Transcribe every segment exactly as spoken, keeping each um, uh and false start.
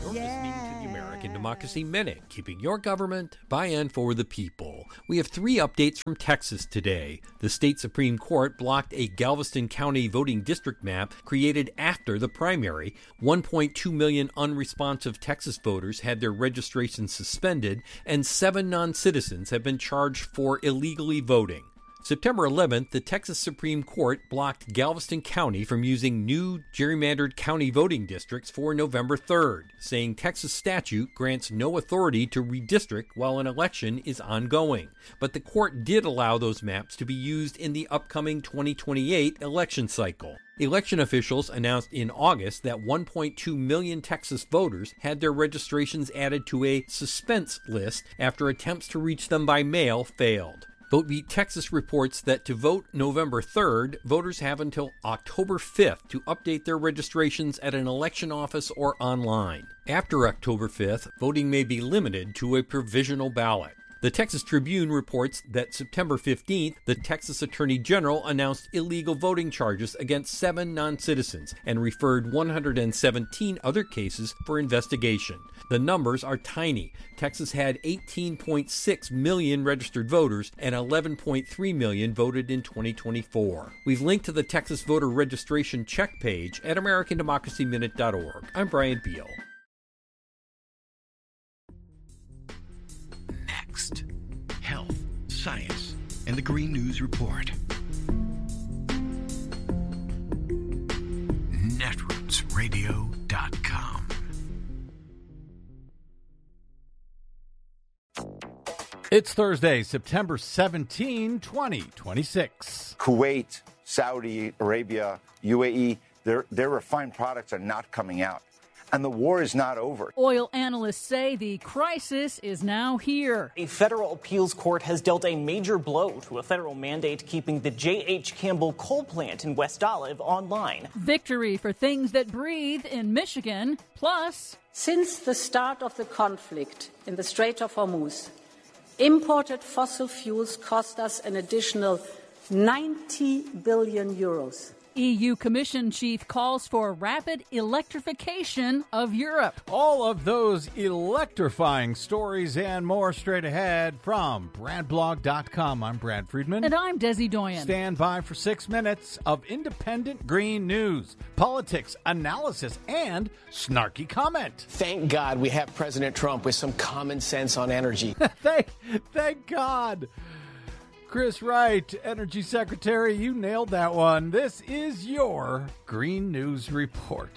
You're listening to the American Democracy Minute, keeping your government by and for the people. We have three updates from Texas today. The state Supreme Court blocked a Galveston County voting district map created after the primary. one point two million unresponsive Texas voters had their registrations suspended, and seven non-citizens have been charged for illegally voting. September eleventh, the Texas Supreme Court blocked Galveston County from using new gerrymandered county voting districts for November third, saying Texas statute grants no authority to redistrict while an election is ongoing. But the court did allow those maps to be used in the upcoming twenty twenty-eight election cycle. Election officials announced in August that one point two million Texas voters had their registrations added to a suspense list after attempts to reach them by mail failed. VoteBeat Texas reports that to vote November third, voters have until October fifth to update their registrations at an election office or online. After October fifth, voting may be limited to a provisional ballot. The Texas Tribune reports that September fifteenth, the Texas Attorney General announced illegal voting charges against seven non-citizens and referred one hundred seventeen other cases for investigation. The numbers are tiny. Texas had eighteen point six million registered voters and eleven point three million voted in twenty twenty-four. We've linked to the Texas voter registration check page at american democracy minute dot org. I'm Brian Beal. Next, health, science, and the Green News Report. netroots radio dot com. It's Thursday, September seventeenth, twenty twenty-six. Kuwait, Saudi Arabia, U A E, their, their refined products are not coming out. And the war is not over. Oil analysts say the crisis is now here. A federal appeals court has dealt a major blow to a federal mandate keeping the J H. Campbell coal plant in West Olive online. Victory for things that breathe in Michigan. Plus, since the start of the conflict in the Strait of Hormuz, imported fossil fuels cost us an additional ninety billion euros. E U Commission chief calls for rapid electrification of Europe. All of those electrifying stories and more straight ahead from brad blog dot com. I'm Brad Friedman. And I'm Desi Doyen. Stand by for six minutes of independent green news, politics, analysis, and snarky comment. Thank God we have President Trump with some common sense on energy. thank, thank God. Chris Wright, Energy Secretary, you nailed that one. This is your Green News Report.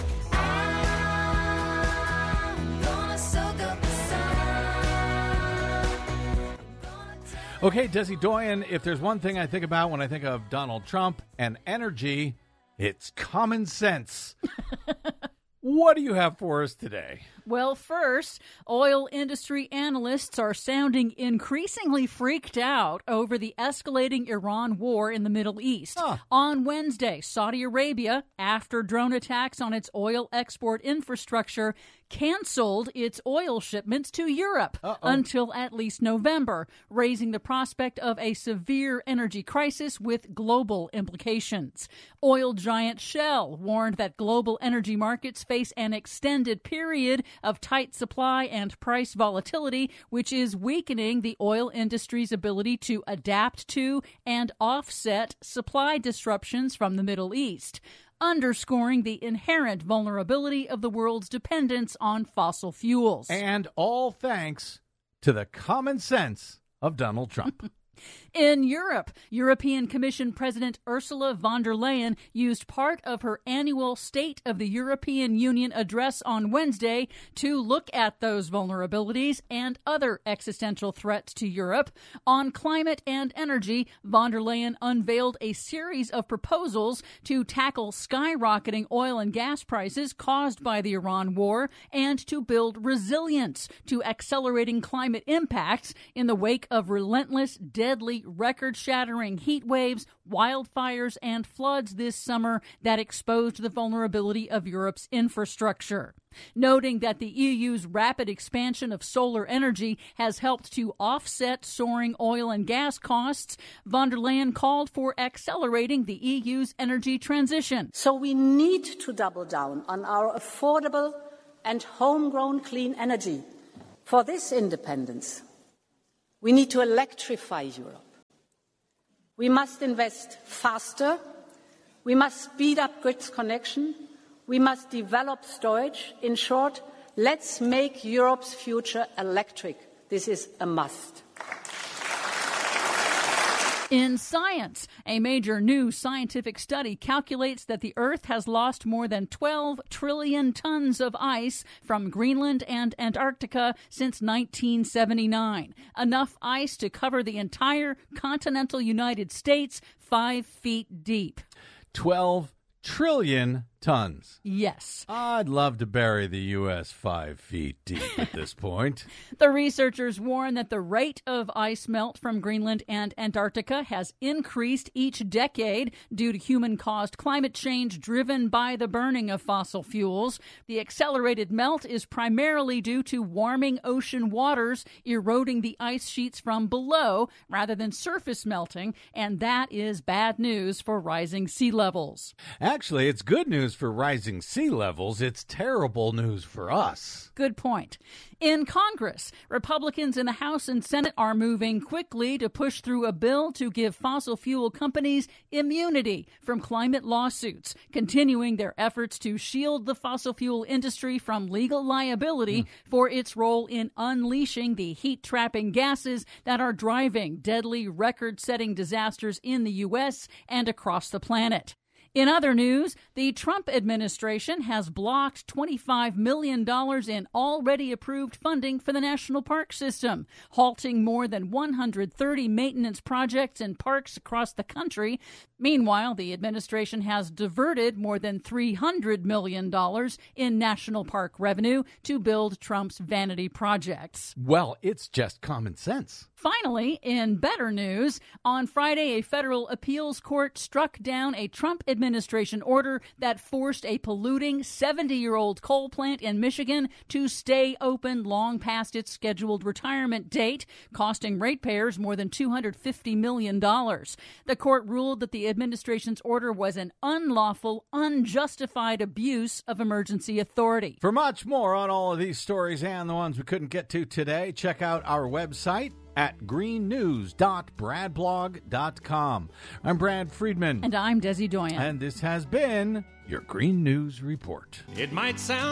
Okay, Desi Doyen, if there's one thing I think about when I think of Donald Trump and energy, it's common sense. What do you have for us today? Well, first, oil industry analysts are sounding increasingly freaked out over the escalating Iran war in the Middle East. Huh. On Wednesday, Saudi Arabia, after drone attacks on its oil export infrastructure, canceled its oil shipments to Europe Uh-oh. until at least November, raising the prospect of a severe energy crisis with global implications. Oil giant Shell warned that global energy markets face an extended period of tight supply and price volatility, which is weakening the oil industry's ability to adapt to and offset supply disruptions from the Middle East, underscoring the inherent vulnerability of the world's dependence on fossil fuels. And all thanks to the common sense of Donald Trump. In Europe, European Commission President Ursula von der Leyen used part of her annual State of the European Union address on Wednesday to look at those vulnerabilities and other existential threats to Europe. On climate and energy, von der Leyen unveiled a series of proposals to tackle skyrocketing oil and gas prices caused by the Iran war and to build resilience to accelerating climate impacts in the wake of relentless, deadly, record-shattering heat waves, wildfires, and floods this summer that exposed the vulnerability of Europe's infrastructure. Noting that the E U's rapid expansion of solar energy has helped to offset soaring oil and gas costs, von der Leyen called for accelerating the E U's energy transition. So we need to double down on our affordable, and homegrown clean energy. For this independence, we need to electrify Europe. We must invest faster. We must speed up grid connection. We must develop storage. In short, let's make Europe's future electric. This is a must. In science, a major new scientific study calculates that the Earth has lost more than twelve trillion tons of ice from Greenland and Antarctica since nineteen seventy-nine. Enough ice to cover the entire continental United States five feet deep. twelve trillion tons. Yes. I'd love to bury the U S five feet deep at this point. The researchers warn that the rate of ice melt from Greenland and Antarctica has increased each decade due to human-caused climate change driven by the burning of fossil fuels. The accelerated melt is primarily due to warming ocean waters eroding the ice sheets from below rather than surface melting, and that is bad news for rising sea levels. Actually, it's good news for rising sea levels. It's terrible news for us. Good point. In Congress, Republicans in the House and Senate are moving quickly to push through a bill to give fossil fuel companies immunity from climate lawsuits, continuing their efforts to shield the fossil fuel industry from legal liability mm. for its role in unleashing the heat-trapping gases that are driving deadly record-setting disasters in the U S and across the planet. In other news, the Trump administration has blocked twenty-five million dollars in already approved funding for the national park system, halting more than one hundred thirty maintenance projects in parks across the country. Meanwhile, the administration has diverted more than three hundred million dollars in national park revenue to build Trump's vanity projects. Well, it's just common sense. Finally, in better news, on Friday, a federal appeals court struck down a Trump administration order that forced a polluting seventy-year-old coal plant in Michigan to stay open long past its scheduled retirement date, costing ratepayers more than two hundred fifty million dollars. The court ruled that the administration's order was an unlawful, unjustified abuse of emergency authority. For much more on all of these stories and the ones we couldn't get to today, check out our website at green news dot brad blog dot com. I'm Brad Friedman. And I'm Desi Doyen. And this has been your Green News Report. It might sound